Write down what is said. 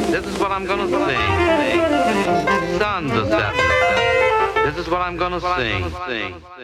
This is what I'm gonna sing. Sun deception. This is what I'm gonna sing.